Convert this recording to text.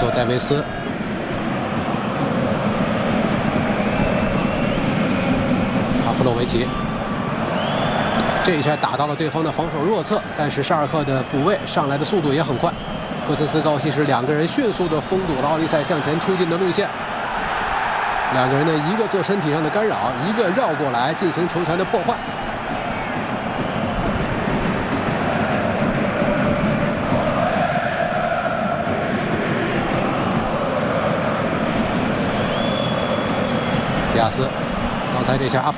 索戴维斯。阿弗洛维奇。这一拳打到了对方的防守弱侧，但是沙尔克的补位上来的速度也很快。戈森斯高希什两个人迅速地封堵了奥利塞向前突进的路线。两个人呢，一个做身体上的干扰，一个绕过来进行球权的破坏。迪亚斯，刚才这下阿弗